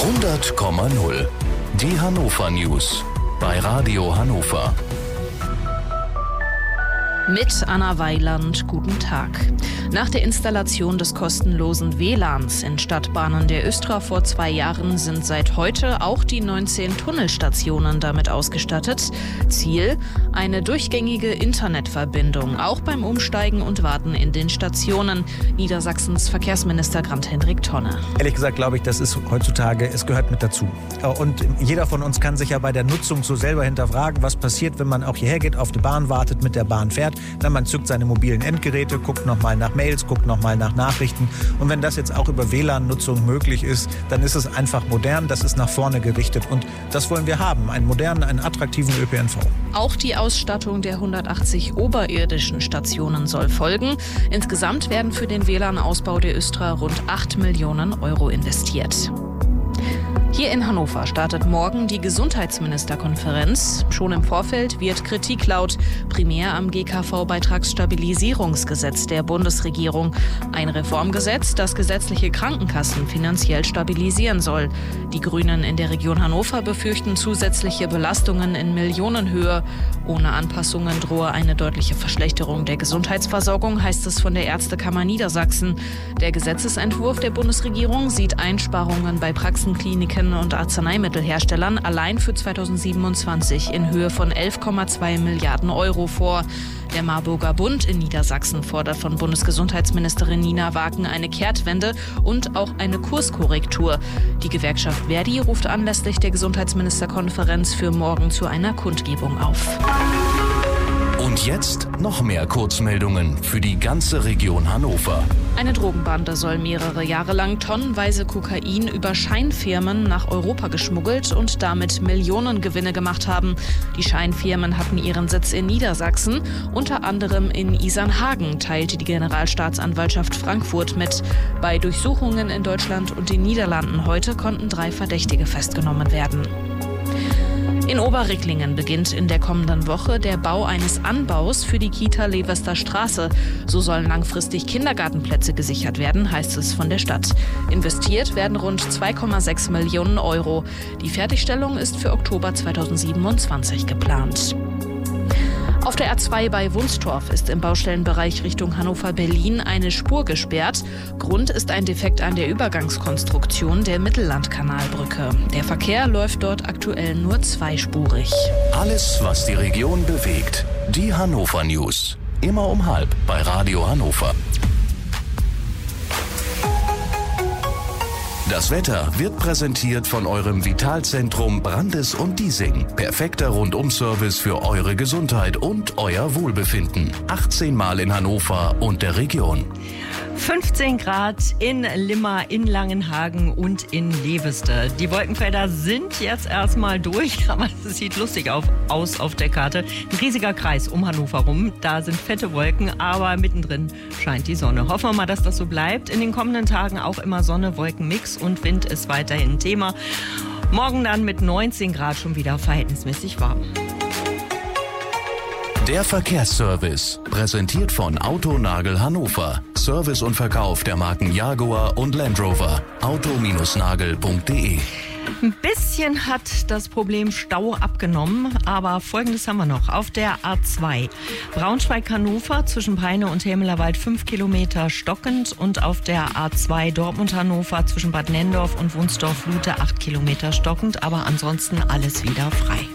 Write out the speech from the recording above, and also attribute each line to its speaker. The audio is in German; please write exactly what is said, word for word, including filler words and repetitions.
Speaker 1: hundert Komma null. Die Hannover News bei Radio Hannover.
Speaker 2: Mit Anna Weiland, guten Tag. Nach der Installation des kostenlosen W L A Ns in Stadtbahnen der Östra vor zwei Jahren sind seit heute auch die neunzehn Tunnelstationen damit ausgestattet. Ziel: eine durchgängige Internetverbindung, auch beim Umsteigen und Warten in den Stationen. Niedersachsens Verkehrsminister Grant-Hendrik Tonne.
Speaker 3: Ehrlich gesagt glaube ich, das ist heutzutage, es gehört mit dazu. Und jeder von uns kann sich ja bei der Nutzung so selber hinterfragen, was passiert, wenn man auch hierher geht, auf die Bahn wartet, mit der Bahn fährt. Dann man zückt seine mobilen Endgeräte, guckt nochmal nach Mails, guckt nochmal nach Nachrichten. Und wenn das jetzt auch über W L A N-Nutzung möglich ist, dann ist es einfach modern, das ist nach vorne gerichtet. Und das wollen wir haben, einen modernen, einen attraktiven Ö P N V.
Speaker 2: Auch die Ausstattung der hundertachtzig oberirdischen Stationen soll folgen. Insgesamt werden für den W L A N-Ausbau der Östra rund acht Millionen Euro investiert. Hier in Hannover startet morgen die Gesundheitsministerkonferenz. Schon im Vorfeld wird Kritik laut, primär am G K V-Beitragsstabilisierungsgesetz der Bundesregierung. Ein Reformgesetz, das gesetzliche Krankenkassen finanziell stabilisieren soll. Die Grünen in der Region Hannover befürchten zusätzliche Belastungen in Millionenhöhe. Ohne Anpassungen drohe eine deutliche Verschlechterung der Gesundheitsversorgung, heißt es von der Ärztekammer Niedersachsen. Der Gesetzesentwurf der Bundesregierung sieht Einsparungen bei Praxen, Kliniken und Arzneimittelherstellern allein für zweitausendsiebenundzwanzig in Höhe von elf Komma zwei Milliarden Euro vor. Der Marburger Bund in Niedersachsen fordert von Bundesgesundheitsministerin Nina Waken eine Kehrtwende und auch eine Kurskorrektur. Die Gewerkschaft Verdi ruft anlässlich der Gesundheitsministerkonferenz für morgen zu einer Kundgebung auf.
Speaker 1: Und jetzt noch mehr Kurzmeldungen für die ganze Region Hannover.
Speaker 2: Eine Drogenbande soll mehrere Jahre lang tonnenweise Kokain über Scheinfirmen nach Europa geschmuggelt und damit Millionengewinne gemacht haben. Die Scheinfirmen hatten ihren Sitz in Niedersachsen, unter anderem in Isernhagen, teilte die Generalstaatsanwaltschaft Frankfurt mit. Bei Durchsuchungen in Deutschland und den Niederlanden heute konnten drei Verdächtige festgenommen werden. In Oberricklingen beginnt in der kommenden Woche der Bau eines Anbaus für die Kita Levester Straße. So sollen langfristig Kindergartenplätze gesichert werden, heißt es von der Stadt. Investiert werden rund zwei Komma sechs Millionen Euro. Die Fertigstellung ist für Oktober zweitausendsiebenundzwanzig geplant. Auf der A zwei bei Wunstorf ist im Baustellenbereich Richtung Hannover-Berlin eine Spur gesperrt. Grund ist ein Defekt an der Übergangskonstruktion der Mittellandkanalbrücke. Der Verkehr läuft dort aktuell nur zweispurig.
Speaker 1: Alles, was die Region bewegt. Die Hannover News. Immer um halb bei Radio Hannover. Das Wetter wird präsentiert von eurem Vitalzentrum Brandes und Diesing. Perfekter Rundum-Service für eure Gesundheit und euer Wohlbefinden. achtzehn Mal in Hannover und der Region.
Speaker 4: fünfzehn Grad in Limmer, in Langenhagen und in Leveste. Die Wolkenfelder sind jetzt erstmal durch, aber es sieht lustig auf, aus auf der Karte. Ein riesiger Kreis um Hannover rum, da sind fette Wolken, aber mittendrin scheint die Sonne. Hoffen wir mal, dass das so bleibt. In den kommenden Tagen auch immer Sonne, Wolkenmix und Wind ist weiterhin Thema. Morgen dann mit neunzehn Grad schon wieder verhältnismäßig warm.
Speaker 1: Der Verkehrsservice, präsentiert von Autonagel Hannover. Service und Verkauf der Marken Jaguar und Land Rover. auto nagel punkt de.
Speaker 4: Ein bisschen hat das Problem Stau abgenommen, aber Folgendes haben wir noch. Auf der A zwei Braunschweig-Hannover zwischen Peine und Helmelerwald fünf Kilometer stockend und auf der A zwei Dortmund-Hannover zwischen Bad Nendorf und Wunstorf-Lute acht Kilometer stockend, aber ansonsten alles wieder frei.